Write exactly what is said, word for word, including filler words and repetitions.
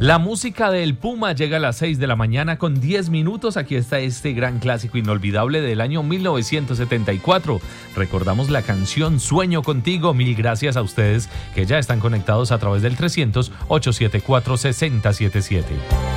La música del Puma llega a las seis de la mañana con diez minutos. Aquí está este gran clásico inolvidable del año mil novecientos setenta y cuatro. Recordamos la canción Sueño Contigo. Mil gracias a ustedes que ya están conectados a través del trescientos, ochocientos setenta y cuatro, sesenta setenta y siete.